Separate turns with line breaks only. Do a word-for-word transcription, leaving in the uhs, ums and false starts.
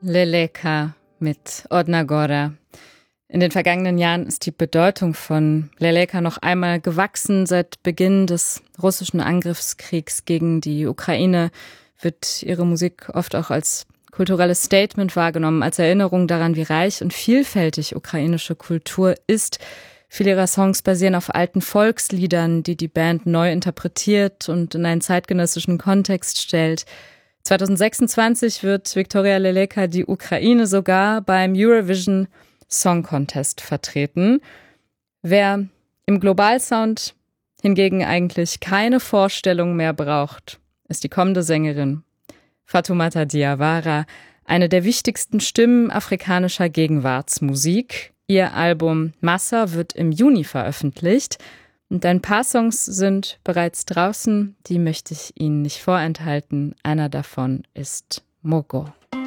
Leleka mit Odnagora. In den vergangenen Jahren ist die Bedeutung von Leleka noch einmal gewachsen. Seit Beginn des russischen Angriffskriegs gegen die Ukraine wird ihre Musik oft auch als kulturelles Statement wahrgenommen, als Erinnerung daran, wie reich und vielfältig ukrainische Kultur ist. Viele ihrer Songs basieren auf alten Volksliedern, die die Band neu interpretiert und in einen zeitgenössischen Kontext stellt. zwanzig sechsundzwanzig wird Viktoria Leleka die Ukraine sogar beim Eurovision Song Contest vertreten. Wer im Globalsound hingegen eigentlich keine Vorstellung mehr braucht, ist die kommende Sängerin Fatoumata Diawara, eine der wichtigsten Stimmen afrikanischer Gegenwartsmusik. Ihr Album Massa wird im Juni veröffentlicht und ein paar Songs sind bereits draußen, die möchte ich Ihnen nicht vorenthalten. Einer davon ist Mogo.